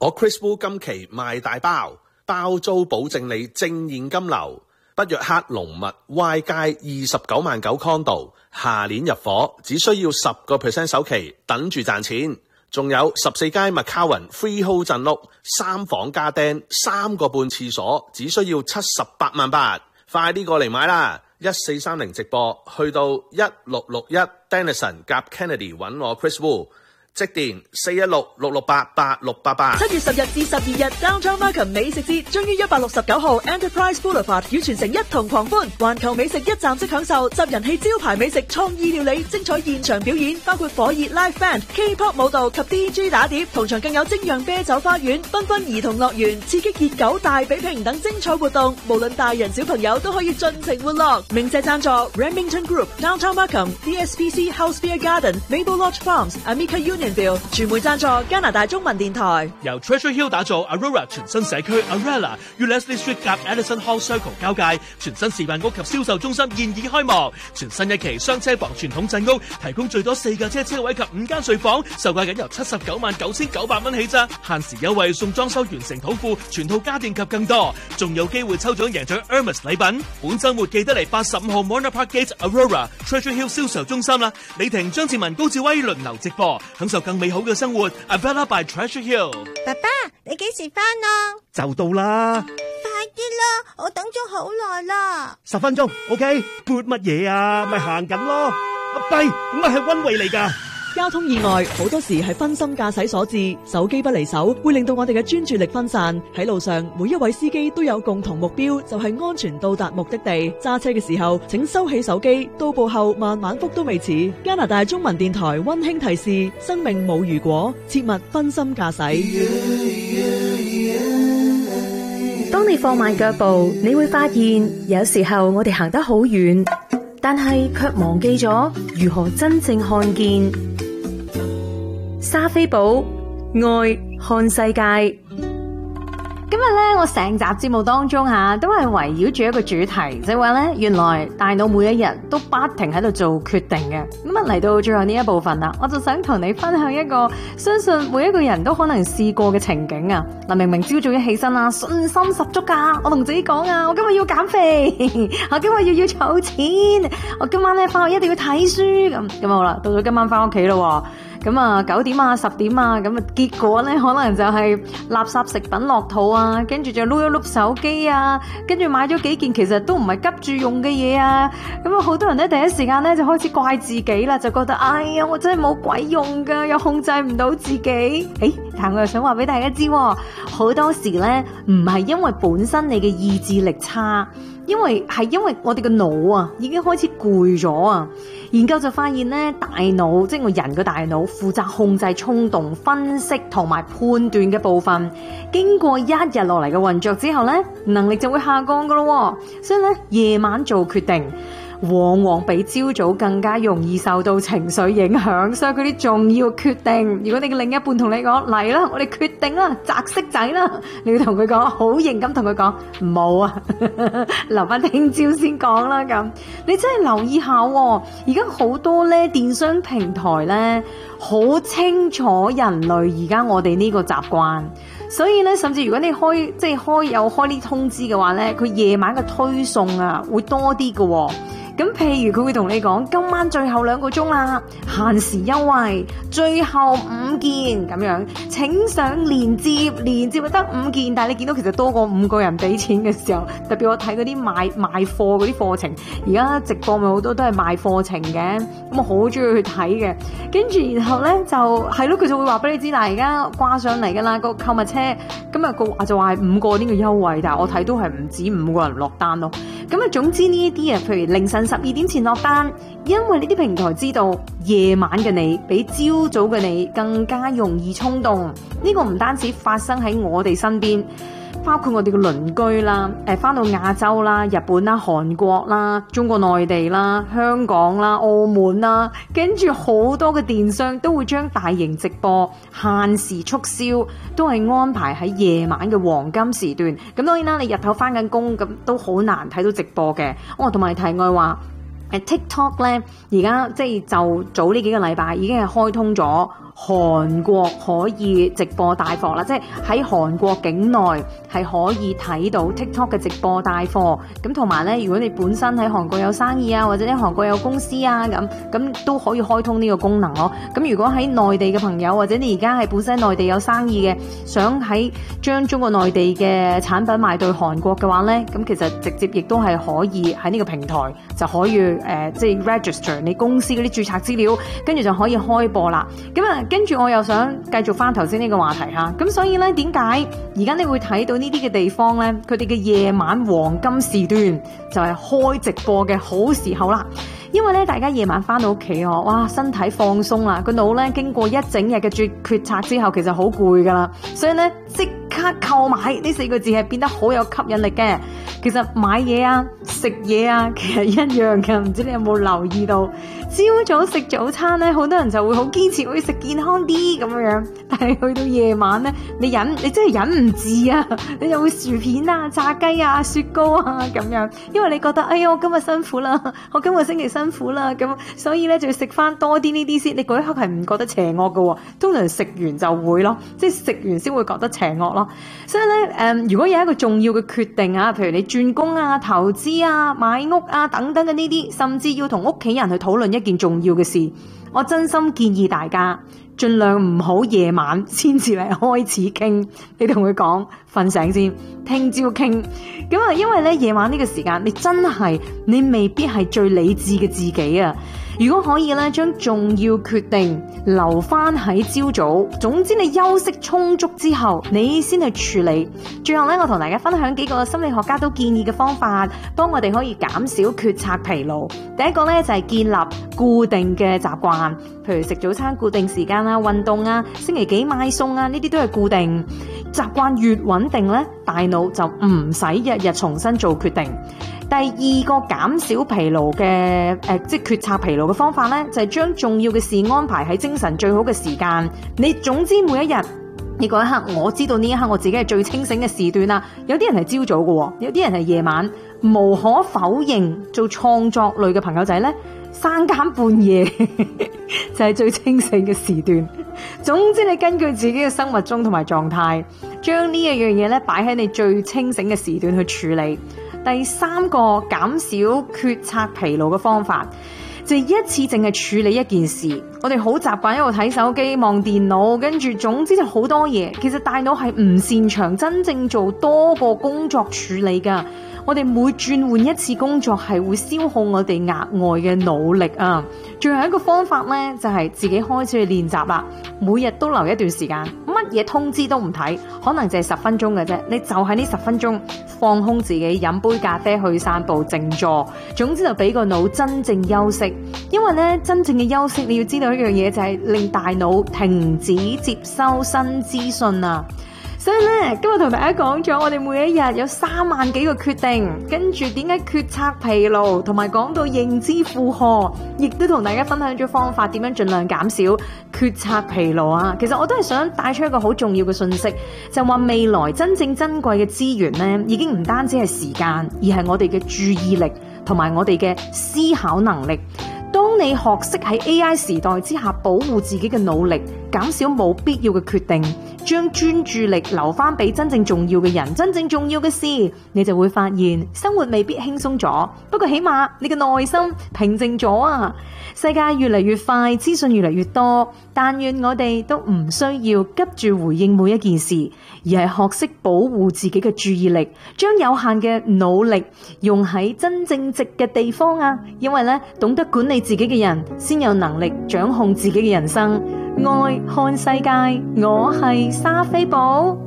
我 Chris Wu 今期賣大包，包租保證你正現金流。北約克龍密 Y 街29萬9 condo， 下年入伙，只需要10% 首期，等住賺錢。仲有14街麥卡雲 freehold 鎮屋，3房加釘，3個半廁所，只需要78萬8，快啲過嚟買啦！1430直播去到1661 Denison 夾 Kennedy 揾我 Chris Wu。即電416-668-8688。 7月10日至12日 Downtown Markham 美食節將於169號 Enterprise Boulevard 與全城一同狂歡，環球美食一站式享受，集人氣招牌美食、創意料理、精彩現場表演，包括火熱 live band、K-pop 舞蹈及 DJ 打碟，同場更有精釀啤酒花園、繽紛兒童樂園、刺激熱狗大比拼等精彩活動，無論大人小朋友都可以盡情玩樂。鳴謝贊助 Remington Group、Downtown Markham、DSPC House Beer Garden、Maple Lodge Farms、Amica Union。傳媒贊助加拿大中文電台， 由 Treasure Hill 打造 Aurora 全新社區 Arella 與 Leslie Street 夾 Edison Hall Circle 交界，全新示範屋及銷售中心現已開幕。全新一期雙車房傳統鎮屋，提供最多4架車位及5間睡房，售價僅由799900蚊起咋，限時優惠送裝修完成土庫、全套家電及更多，仲有機會抽獎贏取 Hermes 禮品。本週末記得嚟85號 Mona Park Gate Aurora Treasure Hill 銷售中心啦！李婷、張志文、高志威輪流直播，享受更美好嘅生活。Avella by Treasure Hill。 爸爸，你幾時返啊？ 就到啦。 快啲啦，我等咗好耐啦。 10分鐘 ，OK？ 撥乜嘢啊？咪行緊咯。弊，我係溫慧嚟㗎。 交通意外好多時係分心駕駛所致，手機不離手會令到我哋嘅專注力分散。喺路上，每一位司機都有共同目標，就係安全到達目的地。揸車嘅時候，請收起手機，到步後慢慢覆都未遲。加拿大中文電台溫馨提示：生命冇如果，切勿分心駕駛。 當你放慢腳步，你會發現有時候我哋行得好遠，但係卻忘記咗如何真正看見。莎菲寶愛看世界。 今日咧，我成集節目當中都係圍繞住一個主題，就係話咧，原來大腦每一日都不停喺度做決定嘅。咁啊，嚟到最後呢一部分啦，我就想同你分享一個相信每一個人都可能試過嘅情景啊。嗱，明明朝早一起身啊，信心十足噶，我同自己講啊，我今日要減肥，我今日要儲錢，我今晚咧翻學一定要睇書咁好啦。到咗今晚翻屋企咯。咁啊9點啊10點啊，咁啊結果咧可能就係垃圾食品落肚啊，跟住就碌一碌手機啊，跟住買咗幾件其實都唔係急住用嘅嘢啊，咁啊好多人咧第一時間咧就開始怪自己啦，就覺得哎呀我真係冇鬼用噶，又控制唔到自己。但我又想話俾大家知，好多時咧唔係因為本身你嘅意志力差，因為我哋嘅腦啊已經開始攰咗啊。研究就發現咧，大腦即係我人嘅大腦負責控制衝動、分析同埋判斷嘅部分，經過一日落嚟嘅運作之後咧，能力就會下降噶咯。所以咧，夜晚做決定往往比朝早更加容易受到情緒影響，所以嗰啲重要決定，如果你嘅另一半同你講嚟啦，我哋決定啦，擲色仔啦，你要同佢講，好型咁同佢講，唔好啊，留翻聽朝先講啦。咁你真係留意下，而家好多咧電商平台咧，好清楚人類而家我哋呢個習慣，所以咧甚至如果你開呢通知嘅話咧，佢夜晚嘅推送啊會多啲嘅。咁譬如佢會同你講，今晚最後2個鐘啦，限時優惠，最後5件咁樣，請上連接得5件，但係你見到其實多過5個人俾錢嘅時候，特別我睇嗰啲賣貨嗰啲課程，而家直播咪好多都係賣課程嘅，咁我好中意去睇嘅，跟住然後咧就係咯，佢就會話俾你知啦，而家掛上嚟噶啦個購物車，今日個話就話係5個呢個優惠，但係我睇都係唔止5個人落單咯。咁啊，總之呢一啲啊，譬如凌晨12點前落單，因為呢啲平台知道夜晚嘅你比朝早嘅你更加容易衝動。呢個唔單止發生喺我哋身邊，包括我哋嘅鄰居啦，翻到亞洲啦、日本啦、韓國啦、中國內地啦、香港啦、澳門啦，跟住好多嘅電商都會將大型直播限時促銷都係安排喺夜晚嘅黃金時段。咁當然啦，你日頭翻緊工咁都好難睇到直播嘅。同埋題外話，TikTok 咧而家即係就早呢幾個禮拜已經係開通咗韓國可以直播帶貨啦，即係喺韓國境內係可以睇到 TikTok 嘅直播帶貨。咁同埋咧，如果你本身喺韓國有生意啊，或者喺韓國有公司啊，咁都可以開通呢個功能咯。咁如果喺內地嘅朋友，或者你而家係本身內地有生意嘅，想喺將中國內地嘅產品賣到韓國嘅話咧，咁其實直接亦都係可以喺呢個平台就可以即係 register 你公司嗰啲註冊資料，跟住就可以開播啦。咁啊，跟住我又想繼續翻頭先呢個話題嚇。咁所以咧，點解而家你會睇到呢啲嘅地方咧，佢哋嘅夜晚黃金時段就係開直播嘅好時候啦。因為咧，大家夜晚翻到屋企哇，身體放鬆啦，個腦咧經過一整日嘅決策之後，其實好攰噶啦，所以咧即刻購買呢4個字係變得好有吸引力嘅。其實買嘢啊、食嘢啊，其實一樣嘅，唔知你有冇留意到？朝早食早餐咧，好多人就會好堅持會食健康啲咁樣，但係去到夜晚咧，你真係忍唔住啊，你就會薯片啊、炸雞啊、雪糕啊咁樣，因為你覺得哎呀，我今日辛苦啦，我今個星期辛苦啦，咁所以咧就要食翻多啲呢啲先。你嗰一刻係唔覺得邪惡嘅，通常食完就會咯，即係食完先會覺得邪惡咯。所以咧，如果有一個重要嘅決定啊，譬如你轉工啊、投資啊、買屋啊等等嘅呢啲，甚至要同屋企人去討論一件重要嘅事，我真心建議大家盡量唔好夜晚先至嚟開始傾，你同佢講瞓醒先，聽朝傾。咁啊，因為咧夜晚呢個時間，你未必係最理智嘅自己啊。如果可以咧，將重要決定留翻喺朝早，總之你休息充足之後，你先去處理。最後咧，我同大家分享幾個心理學家都建議嘅方法，幫我哋可以減少決策疲勞。第一個咧就係建立固定嘅習慣，譬如食早餐固定時間啊、運動啊、星期幾買餸啊，呢啲都係固定習慣。越穩定咧，大腦就唔使日日重新做決定。第二個減少疲勞嘅即係決策疲勞嘅方法咧，就係將重要嘅事安排喺精神最好嘅時間。你總之每一日呢個一刻，我知道呢一刻我自己係最清醒嘅時段啦。有啲人係朝早嘅，有啲人係夜晚。無可否認，做創作類嘅朋友仔咧，三更半夜就係最清醒嘅時段。總之，你根據自己嘅生物鐘同埋狀態，將呢一樣嘢咧擺喺你最清醒嘅時段去處理。第三個減少決策疲勞嘅方法，就係一次淨係處理一件事。我哋好習慣一路睇手機、望電腦，跟住總之就好多嘢。其實大腦係唔擅長真正做多個工作處理噶。我哋每轉換一次工作係會消耗我哋額外嘅腦力啊！最後一個方法呢，就係自己開始去練習啦。每日都留一段時間，乜嘢通知都唔睇，可能就係10分鐘嘅啫。你就喺呢10分鐘放空自己，飲杯咖啡，去散步，靜坐。總之就俾個腦真正休息。因為呢，真正嘅休息，你要知道一樣嘢就係令大腦停止接收新資訊啊！所以咧，今日同大家講咗，我哋每一日有3萬幾個決定，跟住點解決策疲勞，同埋講到認知負荷，亦都同大家分享咗方法，點樣盡量減少決策疲勞啊！其實我都係想帶出一個好重要嘅信息，就話未來真正珍貴嘅資源呢，已經唔單止係時間，而係我哋嘅注意力同埋我哋嘅思考能力。當你學識喺 AI 時代之下保護自己嘅努力，減少冇必要嘅決定，將專注力留翻俾真正重要嘅人、真正重要嘅事，你就會發現生活未必輕鬆咗，不過起碼你嘅內心平靜咗啊！世界越嚟越快，資訊越嚟越多，但願我哋都唔需要急住回應每一件事，而係學識保護自己嘅注意力，將有限嘅努力用喺真正值嘅地方啊！因為咧，懂得管理自己嘅人，先有能力掌控自己嘅人生。愛看世界，我係莎菲寶。